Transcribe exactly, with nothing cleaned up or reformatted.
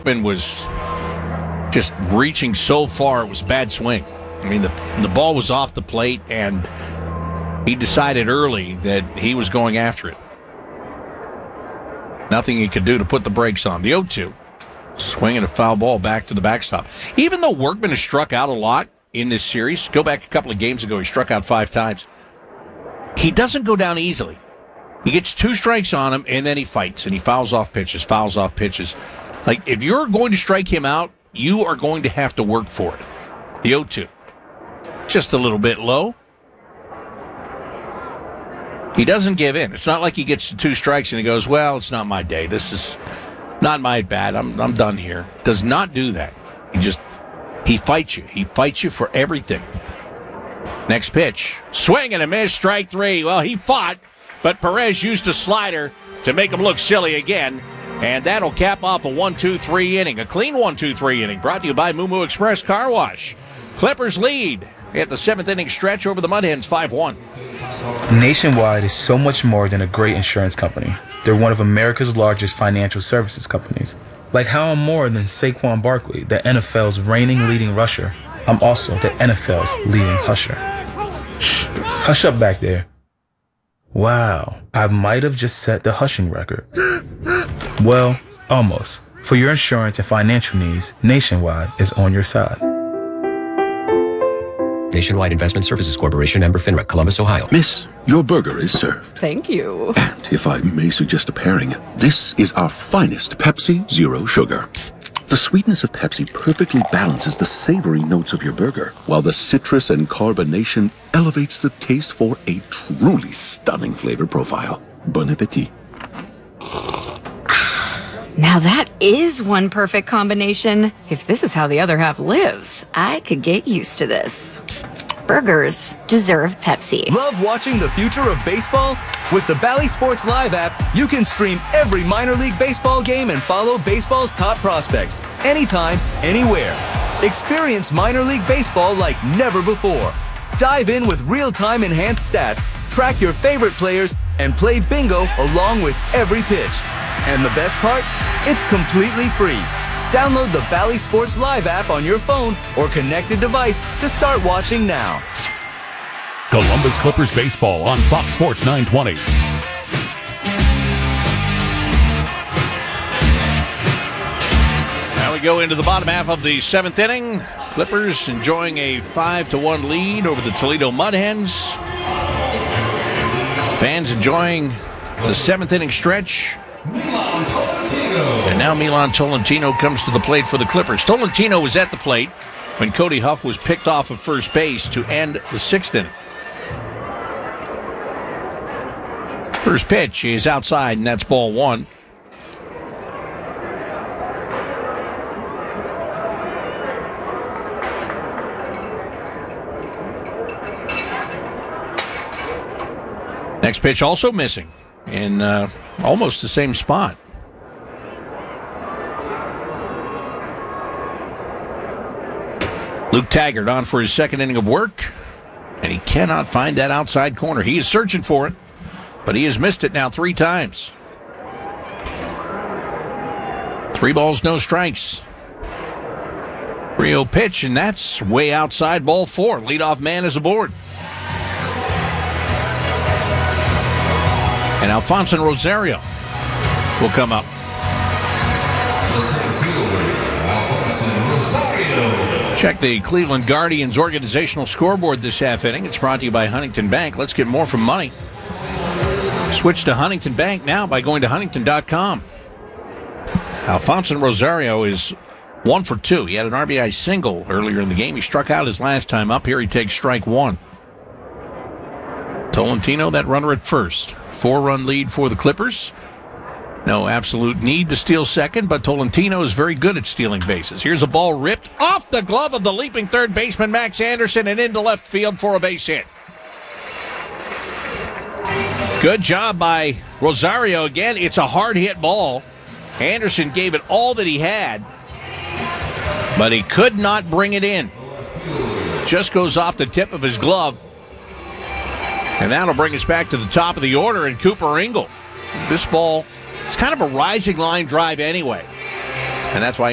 Workman was just reaching so far, it was a bad swing. I mean, the the ball was off the plate, and he decided early that he was going after it. Nothing he could do to put the brakes on. The oh two, swinging a foul ball back to the backstop. Even though Workman has struck out a lot in this series, go back a couple of games ago, he struck out five times. He doesn't go down easily. He gets two strikes on him, and then he fights, and he fouls off pitches, fouls off pitches. Like, if you're going to strike him out, you are going to have to work for it. The oh two. Just a little bit low. He doesn't give in. It's not like he gets two strikes and he goes, well, it's not my day. This is not my bat. I'm I'm done here. Does not do that. He just, he fights you. He fights you for everything. Next pitch. Swing and a miss, strike three. Well, he fought, but Perez used a slider to make him look silly again. And that'll cap off a one two three inning. A clean one two three inning. Brought to you by Moo Moo Express Car Wash. Clippers lead at the seventh inning stretch over the Mud Hens, five one. Nationwide is so much more than a great insurance company. They're one of America's largest financial services companies. Like how I'm more than Saquon Barkley, the N F L's reigning leading rusher, I'm also the N F L's leading husher. Shh, hush up back there. Wow, I might have just set the hushing record. Well, almost. For your insurance and financial needs, Nationwide is on your side. Nationwide Investment Services Corporation, member FINRA, Columbus, Ohio. Miss, your burger is served. Thank you. And if I may suggest a pairing, this is our finest Pepsi Zero Sugar. The sweetness of Pepsi perfectly balances the savory notes of your burger, while the citrus and carbonation elevates the taste for a truly stunning flavor profile. Bon appetit. Now that is one perfect combination. If this is how the other half lives, I could get used to this. Burgers deserve Pepsi. Love watching the future of baseball? With the Bally Sports Live app, you can stream every minor league baseball game and follow baseball's top prospects anytime, anywhere. Experience minor league baseball like never before. Dive in with real-time enhanced stats, track your favorite players, and play bingo along with every pitch. And the best part? It's completely free. Download the Bally Sports Live app on your phone or connected device to start watching now. Columbus Clippers baseball on Fox Sports nine twenty. Now we go into the bottom half of the seventh inning. Clippers enjoying a five to one lead over the Toledo Mud Hens. Fans enjoying the seventh inning stretch. And now Milan Tolentino comes to the plate for the Clippers. Tolentino was at the plate when Cody Huff was picked off of first base to end the sixth inning. First pitch is outside, and that's ball one. Next pitch also missing in uh, almost the same spot. Luke Taggart on for his second inning of work, and he cannot find that outside corner. He is searching for it, but he has missed it now three times. Three balls, no strikes. three oh pitch, and that's way outside, ball four. Leadoff man is aboard. And Alfonso Rosario will come up. Check the Cleveland Guardians organizational scoreboard this half inning. It's brought to you by Huntington Bank. Let's get more from money. Switch to Huntington Bank now by going to huntington dot com. Alfonso Rosario is one for two. He had an R B I single earlier in the game. He struck out his last time up. Here he takes strike one. Tolentino, that runner at first. Four-run lead for the Clippers. No absolute need to steal second, but Tolentino is very good at stealing bases. Here's a ball ripped off the glove of the leaping third baseman, Max Anderson, and into left field for a base hit. Good job by Rosario again. It's a hard-hit ball. Anderson gave it all that he had, but he could not bring it in. Just goes off the tip of his glove. And that'll bring us back to the top of the order and Cooper Ingle. This ball, it's kind of a rising line drive anyway. And that's why